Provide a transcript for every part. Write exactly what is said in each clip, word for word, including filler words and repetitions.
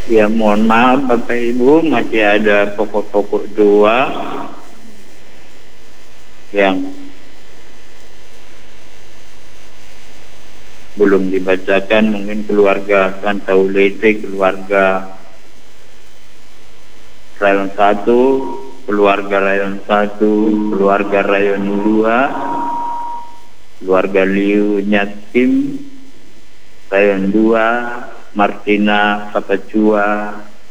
Ya mohon maaf Bapak Ibu, masih ada pokok-pokok doa yang belum dibacakan. Mungkin keluarga Santaulete, keluarga Rayon satu, keluarga Rayon satu, keluarga Rayon dua, keluarga Liu Nyatim, Rayon dua, Martina Kapacua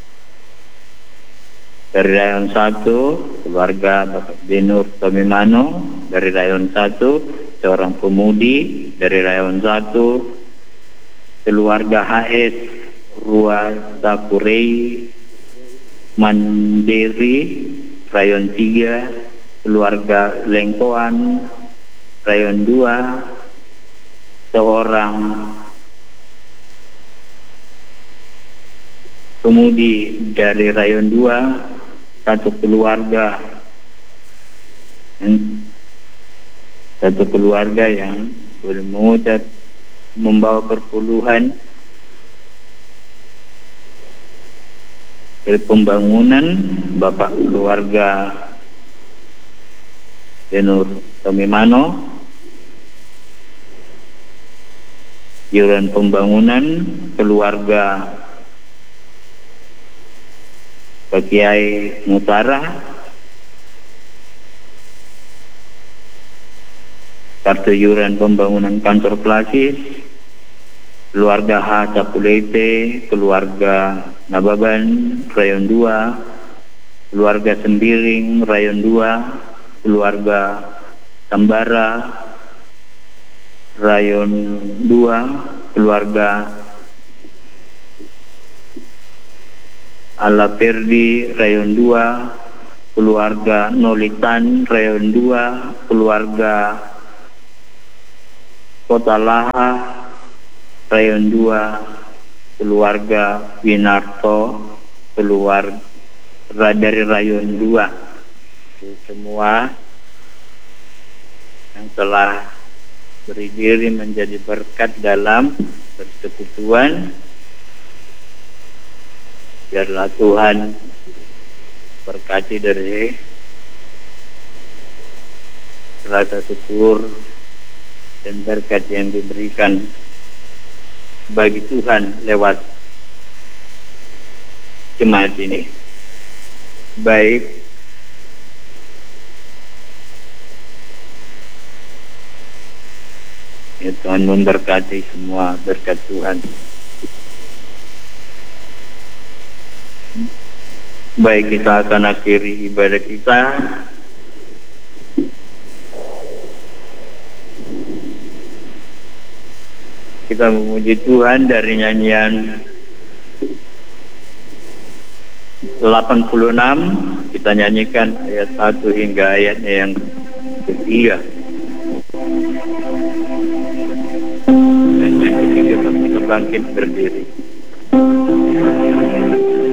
dari Rayon satu, keluarga Bapak Benur Tomimano dari Rayon satu, seorang pemudi dari Rayon satu, keluarga H S Rua Sakurei Mandiri Rayon tiga, keluarga Lengkoan Rayon dua, seorang pemudi dari Rayon dua, satu keluarga satu keluarga yang bermuda membawa perpuluhan dari pembangunan Bapak keluarga Benur Tomimano, iuran pembangunan keluarga Pak Kiai Mutara, kartu iuran pembangunan kantor Plasis, keluarga H. Capulete, keluarga Nababan Rayon dua, keluarga Sembiring Rayon dua, keluarga Tambara Rayon dua, keluarga Alaperdi Rayon dua, keluarga Nolitan Rayon dua, keluarga Kota Laha Rayon dua, keluarga Winarto, keluarga dari Rayon dua, semua yang telah beri diri menjadi berkat dalam persekutuan. Biarlah Tuhan berkati dari rasa syukur dan berkat yang diberikan bagi Tuhan lewat jemaat ini. Baik, ya, Tuhan memberkati semua berkat Tuhan. Baik, kita akan akhiri ibadah kita. Kita memuji Tuhan dari nyanyian delapan puluh enam. Kita nyanyikan ayat satu hingga ayatnya yang ketiga. Dan yang ketiga kita bangkit berdiri.